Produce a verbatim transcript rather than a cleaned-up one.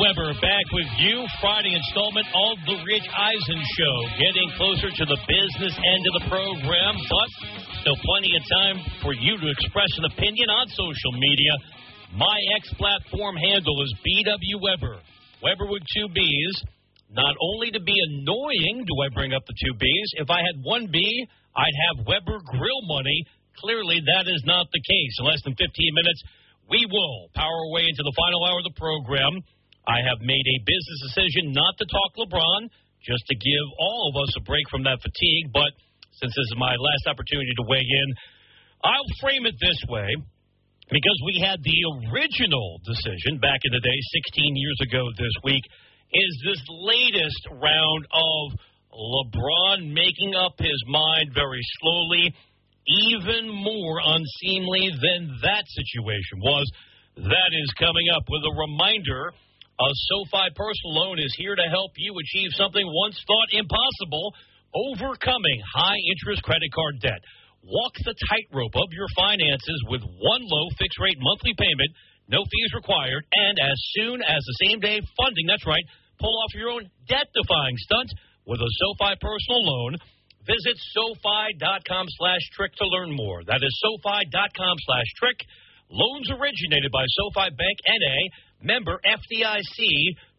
Weber back with you. Friday installment of the Rich Eisen Show. Getting closer to the business end of the program, but still plenty of time for you to express an opinion on social media. My X platform handle is B W Weber. Weber with two B's. Not only to be annoying do I bring up the two B's. If I had one B, I'd have Weber grill money. Clearly, that is not the case. In less than fifteen minutes, we will power our way into the final hour of the program. I have made a business decision not to talk LeBron, just to give all of us a break from that fatigue. But since this is my last opportunity to weigh in, I'll frame it this way. Because we had the original decision back in the day, sixteen years ago this week, is this latest round of LeBron making up his mind very slowly, even more unseemly than that situation was. That is coming up with a reminder. A SoFi personal loan is here to help you achieve something once thought impossible, overcoming high-interest credit card debt. Walk the tightrope of your finances with one low fixed-rate monthly payment, no fees required, and as soon as the same-day funding, that's right, pull off your own debt-defying stunt with a SoFi personal loan. Visit SoFi.com slash trick to learn more. That is SoFi.com slash trick. Loans originated by SoFi Bank N A, member F D I C.